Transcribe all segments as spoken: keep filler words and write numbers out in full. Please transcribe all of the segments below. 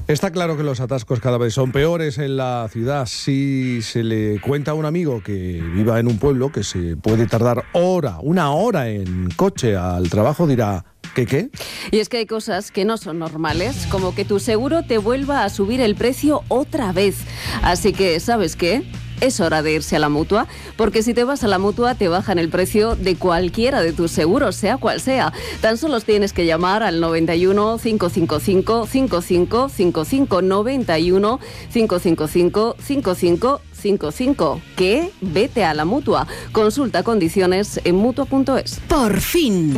Está claro que los atascos cada vez son peores en la ciudad. Si se le cuenta a un amigo que viva en un pueblo que se puede tardar hora, una hora en coche al trabajo, dirá... ¿Qué qué? Y es que hay cosas que no son normales, como que tu seguro te vuelva a subir el precio otra vez. Así que, ¿sabes qué? Es hora de irse a la Mutua, porque si te vas a la Mutua te bajan el precio de cualquiera de tus seguros, sea cual sea. Tan solo tienes que llamar al noventa y uno, cinco cinco cinco, cinco cinco cinco cinco, noventa y uno, cinco cinco cinco, cinco cinco cinco cinco. ¿Qué? Vete a la Mutua. Consulta condiciones en mutua punto es. Por fin.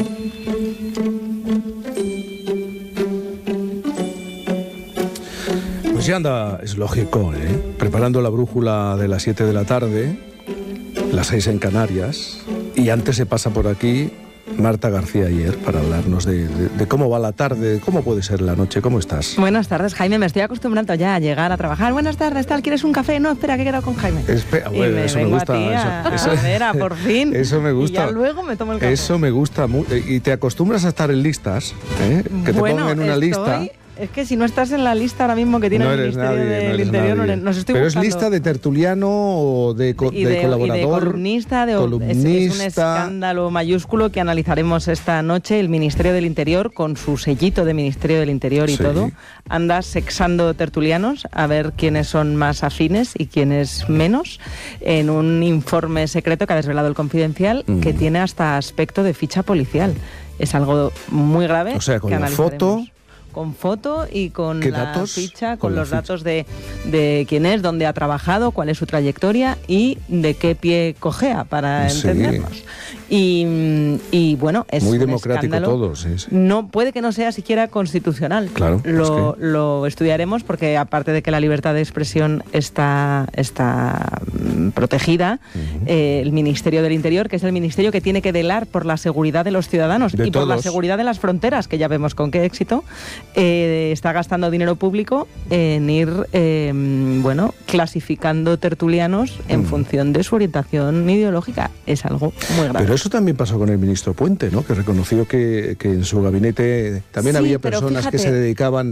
Pues ya anda, es lógico, ¿eh? Preparando la brújula de las siete de la tarde, las seis en Canarias, y antes se pasa por aquí Marta García Ayer para hablarnos de, de, de cómo va la tarde, cómo puede ser la noche. ¿Cómo estás? Buenas tardes, Jaime. Me estoy acostumbrando ya a llegar a trabajar. Buenas tardes, tal. ¿Quieres un café? No, espera, que he quedado con Jaime. Espera, bueno, me eso me gusta. A eso, eso, vera, por fin. Eso me gusta. Y ya luego me tomo el café. Eso me gusta. Y te acostumbras a estar en listas, ¿eh? Que te bueno, pongan en una estoy... lista. Es que si no estás en la lista ahora mismo que tiene no el eres Ministerio nadie, del no eres Interior, nadie. nos estoy Pero buscando. ¿Es lista de tertuliano o de, co y de, de colaborador? Y de columnista. De, columnista. Es, es un escándalo mayúsculo que analizaremos esta noche. El Ministerio del Interior, con su sellito de Ministerio del Interior y sí. todo, anda sexando tertulianos a ver quiénes son más afines y quiénes menos, en un informe secreto que ha desvelado el Confidencial, mm. que tiene hasta aspecto de ficha policial. Es algo muy grave. O sea, con que la foto... Con foto y con la datos? ficha, con, con los ficha. datos de, de quién es, dónde ha trabajado, cuál es su trayectoria y de qué pie cojea, para sí. entendernos. Y, y bueno, es muy un democrático escándalo. todo, sí, sí. No, puede que no sea siquiera constitucional. Claro. Lo, es que... lo estudiaremos porque aparte de que la libertad de expresión está, está protegida, uh-huh. eh, el Ministerio del Interior, que es el ministerio que tiene que velar por la seguridad de los ciudadanos de y todos. por la seguridad de las fronteras, que ya vemos con qué éxito, eh, está gastando dinero público en ir, eh, bueno, clasificando tertulianos en uh-huh. función de su orientación ideológica. Es algo muy grave. Pero eso también pasó con el ministro Puente, ¿no? Que reconoció que, que en su gabinete también sí, había personas fíjate, que se dedicaban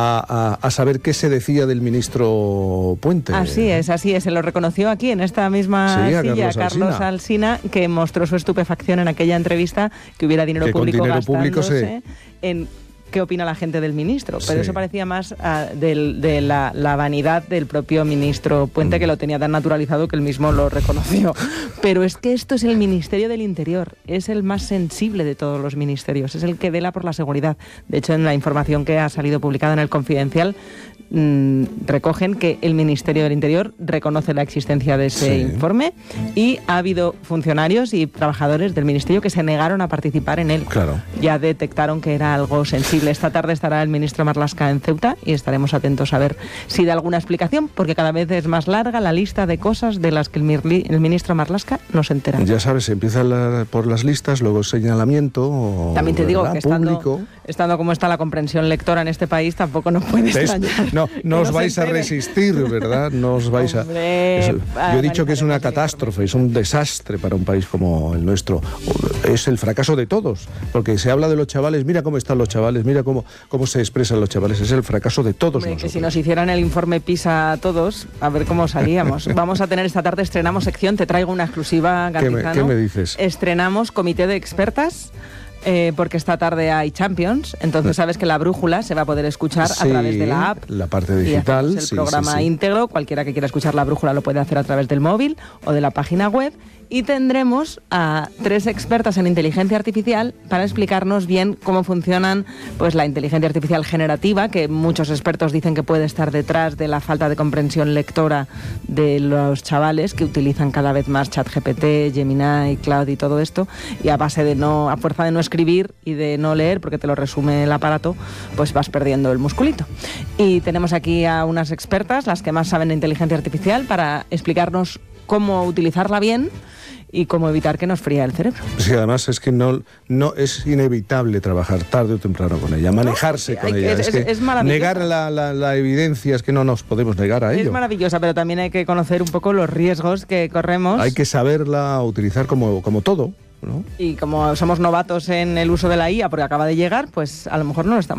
a, a, a saber qué se decía del ministro Puente. Así es, así es. Se lo reconoció aquí en esta misma sí, silla Carlos, Carlos Alsina. Alsina, que mostró su estupefacción en aquella entrevista que hubiera dinero que público con dinero gastándose público se... en... qué opina la gente del ministro, pero sí. eso parecía más uh, del, de la, la vanidad del propio ministro Puente, mm. que lo tenía tan naturalizado que él mismo lo reconoció. Pero es que esto es el Ministerio del Interior, es el más sensible de todos los ministerios, es el que vela por la seguridad. De hecho, en la información que ha salido publicada en el Confidencial, mmm, recogen que el Ministerio del Interior reconoce la existencia de ese sí. informe y ha habido funcionarios y trabajadores del ministerio que se negaron a participar en él. Claro. Ya detectaron que era algo sensible. Esta tarde estará el ministro Marlaska en Ceuta y estaremos atentos a ver si da alguna explicación, porque cada vez es más larga la lista de cosas de las que el, mirli, el ministro Marlaska no se entera. Ya sabes, se empieza la, por las listas, luego señalamiento. También te digo ¿verdad? que estando, público. estando como está la comprensión lectora en este país, tampoco nos puede extrañar. No, no os vais a resistir, ¿verdad? No os vais Hombre, a... Eso, yo he dicho que es una catástrofe, es un desastre para un país como el nuestro. Es el fracaso de todos, porque se habla de los chavales, mira cómo están los chavales, mira cómo, cómo se expresan los chavales, es el fracaso de todos Hombre, nosotros. Que si nos hicieran el informe PISA a todos, a ver cómo salíamos. Vamos a tener esta tarde, estrenamos sección, te traigo una exclusiva, Gatizano. ¿Qué me, ¿Qué me dices? Estrenamos comité de expertas. Eh, porque esta tarde hay Champions, entonces sabes que la brújula se va a poder escuchar sí, a través de la app. La parte digital. Y el sí, programa sí, sí. íntegro, cualquiera que quiera escuchar la brújula lo puede hacer a través del móvil o de la página web. Y tendremos a tres expertas en inteligencia artificial para explicarnos bien cómo funcionan pues la inteligencia artificial generativa, que muchos expertos dicen que puede estar detrás de la falta de comprensión lectora de los chavales que utilizan cada vez más ChatGPT, Gemini, Cloud y todo esto, y a base de no, a fuerza de no escribir y de no leer, porque te lo resume el aparato, pues vas perdiendo el musculito. Y tenemos aquí a unas expertas, las que más saben de inteligencia artificial, para explicarnos cómo utilizarla bien y cómo evitar que nos fría el cerebro. Sí, además es que no, no es inevitable trabajar tarde o temprano con ella, manejarse no, con hay, ella. Es, es, es, que es negar la, la, la evidencia es que no nos podemos negar a ello. Es maravillosa, pero también hay que conocer un poco los riesgos que corremos. Hay que saberla utilizar como, como todo, ¿no? Y como somos novatos en el uso de la I A porque acaba de llegar, pues a lo mejor no lo estamos